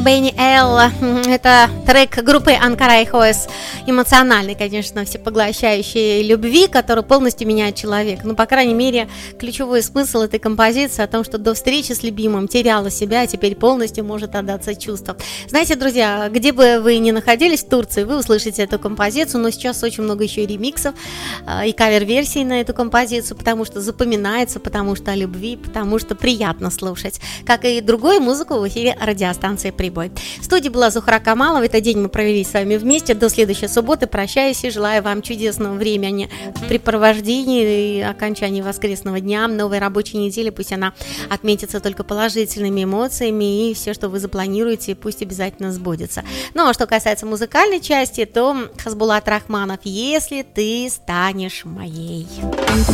Бенни Эл. Это трек группы Анкара и Хоэс. Эмоциональный, конечно, всепоглощающий любви, который полностью меняет человека. Ну, по крайней мере, ключевой смысл этой композиции о том, что до встречи с любимым теряла себя, а теперь полностью может отдаться чувствам. Знаете, друзья, где бы вы ни находились в Турции, вы услышите эту композицию, но сейчас очень много еще и ремиксов и кавер-версий на эту композицию, потому что запоминается, потому что о любви, потому что приятно слушать. Как и другую музыку в эфире радиостанции «Прибой». В студии была Зухра Камалова. Этот день мы провели с вами вместе. До следующей субботы. Прощаюсь и желаю вам чудесного времени препровождения и окончания воскресного дня, новой рабочей недели. Пусть она отметится только положительными эмоциями, и все, что вы запланируете, пусть обязательно сбудется. Ну, а что касается музыкальной части, то Хасбулат Рахманов «Если ты станешь моей».